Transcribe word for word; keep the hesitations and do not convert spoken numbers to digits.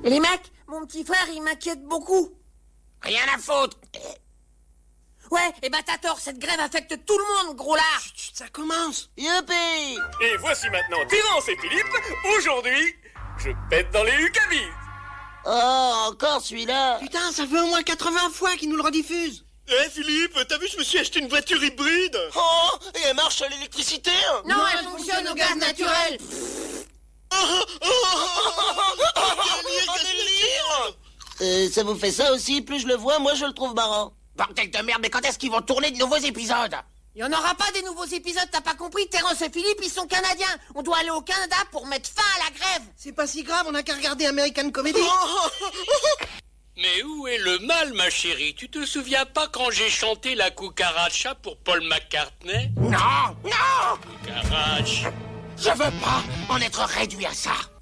Et les mecs, mon petit frère, il m'inquiète beaucoup. Rien à foutre. Ouais, et bah t'as tort, cette grève affecte tout le monde, gros lard. Chut, chut, ça commence. Youpi! Et voici maintenant Terence et Philippe. Aujourd'hui, je pète dans les Lucabis. Oh, encore celui-là. Putain, ça fait au moins quatre-vingts fois qu'ils nous le rediffusent. Eh hey, Philippe, t'as vu, je me suis acheté une voiture hybride. Oh, et elle marche à l'électricité. Non, non, elle fonctionne au gaz naturel. Oh, oh, oh, oh, oh, délire. Euh, ça vous fait ça aussi? Plus je le vois, moi je le trouve marrant. Bordel de merde, mais quand est-ce qu'ils vont tourner de nouveaux épisodes? Il y en aura pas des nouveaux épisodes, t'as pas compris? Terence et Philippe, ils sont canadiens. On doit aller au Canada pour mettre fin à la grève. C'est pas si grave, on a qu'à regarder American Comedy. Mais où est le mal, ma chérie? Tu te souviens pas quand j'ai chanté la cucaracha pour Paul McCartney? Non, non, Cucaracha. je veux pas en être réduit à ça.